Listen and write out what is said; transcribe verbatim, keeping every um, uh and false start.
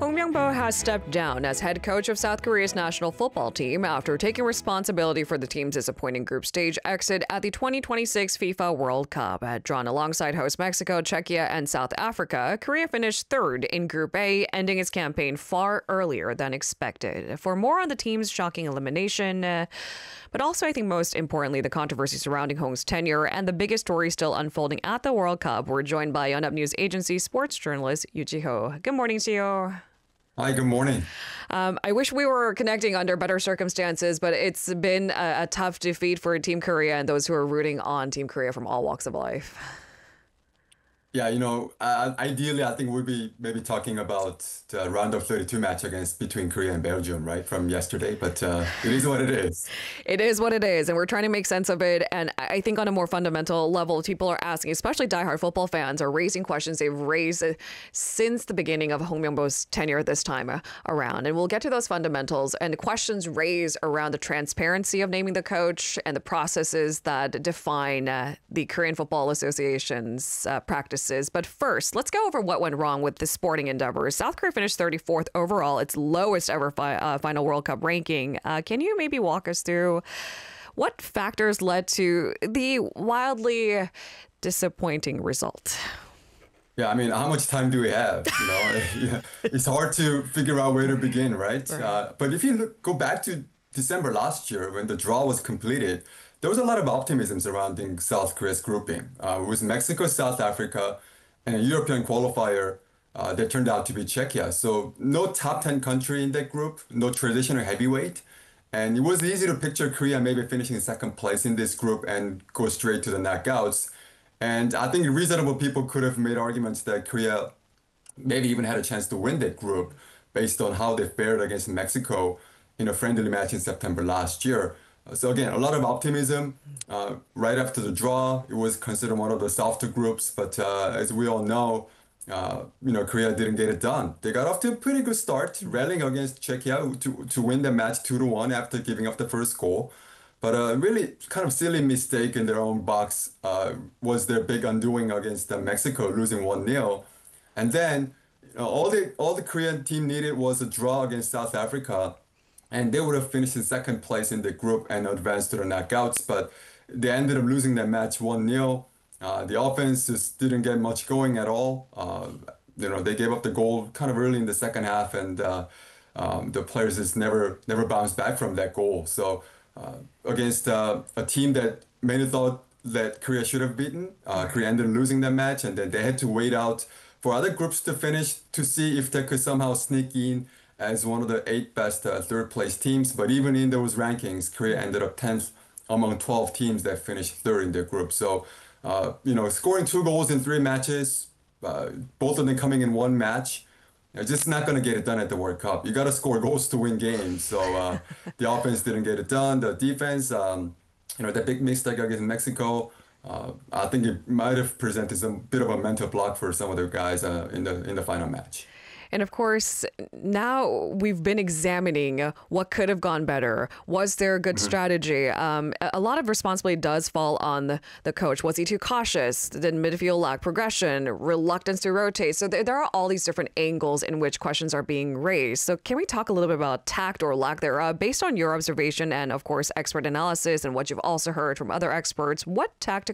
Hong Myung-bo has stepped down as head coach of South Korea's national football team after taking responsibility for the team's disappointing group stage exit at the twenty twenty-six FIFA World Cup. Drawn alongside host Mexico, Czechia, and South Africa, Korea finished third in Group A, ending its campaign far earlier than expected. For more on the team's shocking elimination, uh, but also I think most importantly, the controversy surrounding Hong's tenure and the biggest story still unfolding at the World Cup, we're joined by Yonhap News Agency sports journalist Yoo Ji-ho. Good morning, Ji-ho. Hi, good morning. Um, I wish we were connecting under better circumstances, but it's been a, a tough defeat for Team Korea and those who are rooting on Team Korea from all walks of life. Yeah, you know, uh, ideally, I think we'll be maybe talking about the round of thirty-two match against between Korea and Belgium, right, from yesterday. But uh, it is what it is. It is what it is, and we're trying to make sense of it. And I think on a more fundamental level, people are asking, especially diehard football fans, are raising questions they've raised since the beginning of Hong Myung-bo's tenure this time around. And we'll get to those fundamentals and questions raised around the transparency of naming the coach and the processes that define uh, the Korean Football Association's uh, practice. But first, let's go over what went wrong with the sporting endeavors. South Korea finished thirty-fourth overall, its lowest ever fi uh, final World Cup ranking. Uh, can you maybe walk us through what factors led to the wildly disappointing result? Yeah, I mean, how much time do we have? You know, it's hard to figure out where to begin, right? right. Uh, but if you look, go back to December last year when the draw was completed, there was a lot of optimism surrounding South Korea's grouping. Uh, with Mexico, South Africa, and a European qualifier uh, that turned out to be Czechia. So no top ten country in that group, no traditional heavyweight. And it was easy to picture Korea maybe finishing second place in this group and go straight to the knockouts. And I think reasonable people could have made arguments that Korea maybe even had a chance to win that group based on how they fared against Mexico in a friendly match in September last year. So again, a lot of optimism. Uh, right after the draw, it was considered one of the softer groups. But uh, as we all know, uh, you know, Korea didn't get it done. They got off to a pretty good start, rallying against Czechia to, to win the match two to one after giving up the first goal. But a uh, really kind of silly mistake in their own box uh, was their big undoing against uh, Mexico, losing one nil. And then you know, all the all the Korean team needed was a draw against South Africa. And they would have finished in second place in the group and advanced to the knockouts, but they ended up losing that match one nil. Uh, the offense just didn't get much going at all. Uh, you know, they gave up the goal kind of early in the second half, and uh, um, the players just never never bounced back from that goal. So uh, against uh, a team that many thought that Korea should have beaten, uh, Korea ended up losing that match, and then they had to wait out for other groups to finish to see if they could somehow sneak in as one of the eight best uh, third place teams. But even in those rankings, Korea ended up tenth among twelve teams that finished third in their group. So, uh, you know, scoring two goals in three matches, uh, both of them coming in one match, you're just not going to get it done at the World Cup. You got to score goals to win games. So uh, the offense didn't get it done. The defense, um, you know, that big mistake against Mexico, uh, I think it might have presented some bit of a mental block for some of the guys uh, in the in the final match. And of course, now we've been examining what could have gone better. Was there a good mm-hmm. strategy? Um, a lot of responsibility does fall on the, the coach. Was he too cautious? Did midfield lack progression? Reluctance to rotate? So there, there are all these different angles in which questions are being raised. So can we talk a little bit about tact or lack thereof? Based on your observation and, of course, expert analysis and what you've also heard from other experts, what tactical